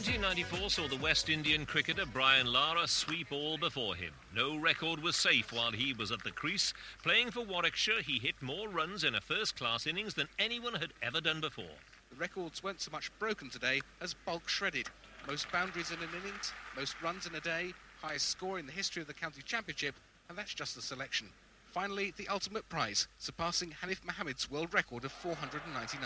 1994 saw the West Indian cricketer Brian Lara sweep all before him. No record was safe while he was at the crease. Playing for Warwickshire, he hit more runs in a first-class innings than anyone had ever done before. The records weren't so much broken today as bulk shredded. Most boundaries in an innings, most runs in a day, highest score in the history of the county championship, and that's just a selection. Finally, the ultimate prize, surpassing Hanif Mohammed's world record of 499.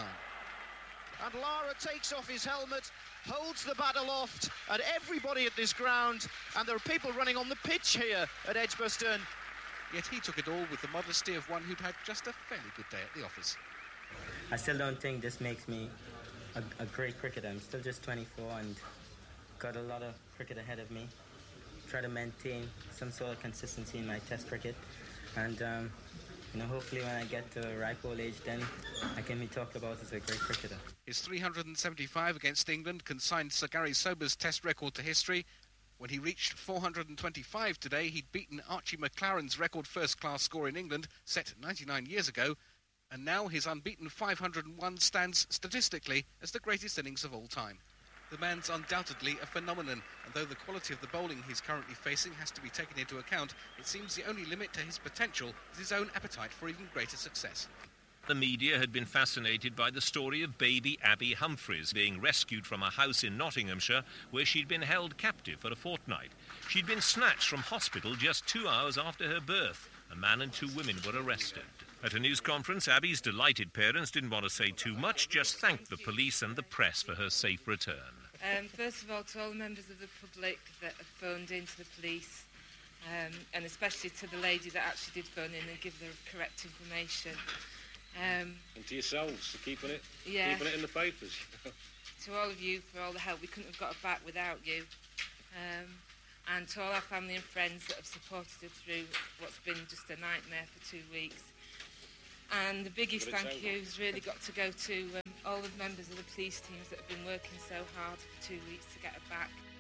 And Lara takes off his helmet, holds the bat aloft at everybody at this ground, and there are people running on the pitch here at Edgbaston. Yet he took it all with the modesty of one who'd had just a fairly good day at the office. I still don't think this makes me a great cricketer. I'm still just 24 and got a lot of cricket ahead of me. Try to maintain some sort of consistency in my test cricket, and hopefully when I get to a ripe old age, then I can be talked about as a great cricketer. His 375 against England consigned Sir Gary Sober's test record to history. When he reached 425 today, he'd beaten Archie McLaren's record first-class score in England, set 99 years ago, and now his unbeaten 501 stands statistically as the greatest innings of all time. The man's undoubtedly a phenomenon, and though the quality of the bowling he's currently facing has to be taken into account, it seems the only limit to his potential is his own appetite for even greater success. The media had been fascinated by the story of baby Abby Humphreys being rescued from a house in Nottinghamshire where she'd been held captive for a fortnight. She'd been snatched from hospital just 2 hours after her birth. A man and 2 women were arrested. At a news conference, Abby's delighted parents didn't want to say too much, just thanked the police and the press for her safe return. First of all, to all the members of the public that have phoned in to the police, and especially to the lady that actually did phone in and give the correct information. And to yourselves for keeping it in the papers. To all of you for all the help. We couldn't have got her back without you. And to all our family and friends that have supported her through what's been just a nightmare for 2 weeks. And the biggest thank you has really got to go to all the members of the police teams that have been working so hard for 2 weeks to get her back.